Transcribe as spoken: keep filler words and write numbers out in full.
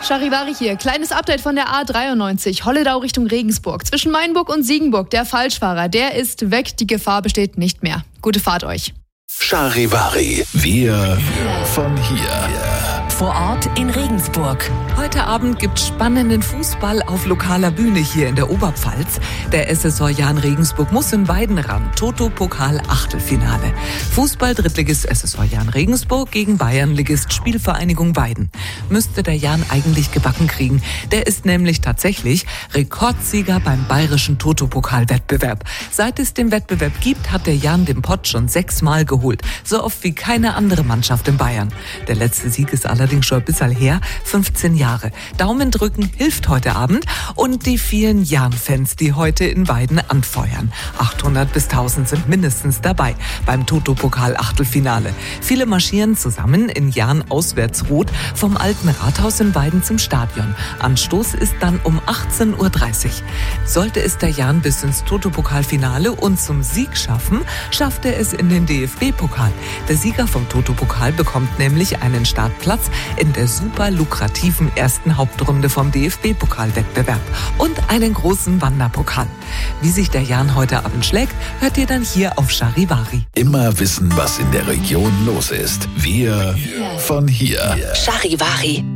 Charivari hier. Kleines Update von der A dreiundneunzig. Holledau Richtung Regensburg. Zwischen Mainburg und Siegenburg. Der Falschfahrer, der ist weg. Die Gefahr besteht nicht mehr. Gute Fahrt euch. Charivari. Wir von hier. Vor Ort in Regensburg. Heute Abend gibt's spannenden Fußball auf lokaler Bühne hier in der Oberpfalz. Der S S V Jahn Regensburg muss in Weiden ran. Toto-Pokal Achtelfinale. Fußball-Drittligist S S V Jahn Regensburg gegen Bayernligist Spielvereinigung Weiden. Müsste der Jahn eigentlich gebacken kriegen. Der ist nämlich tatsächlich Rekordsieger beim bayerischen Toto-Pokal-Wettbewerb. Seit es den Wettbewerb gibt, hat der Jahn den Pott schon sechsmal geholt. So oft wie keine andere Mannschaft in Bayern. Der letzte Sieg ist allerdings schon ein bisschen her, fünfzehn Jahre. Daumen drücken hilft heute Abend und die vielen Jahn-Fans, die heute in Weiden anfeuern. achthundert bis tausend sind mindestens dabei beim Toto-Pokal-Achtelfinale. Viele marschieren zusammen in Jahn-Auswärtsrot vom alten Rathaus in Weiden zum Stadion. Anstoß ist dann um achtzehn Uhr dreißig. Sollte es der Jahn bis ins Toto-Pokal-Finale und zum Sieg schaffen, schafft er es in den D F B-Pokal. Der Sieger vom Toto-Pokal bekommt nämlich einen Startplatz in der super lukrativen ersten Hauptrunde vom D F B-Pokalwettbewerb und einen großen Wanderpokal. Wie sich der Jahn heute Abend schlägt, hört ihr dann hier auf Charivari. Immer wissen, was in der Region los ist. Wir von hier. Charivari.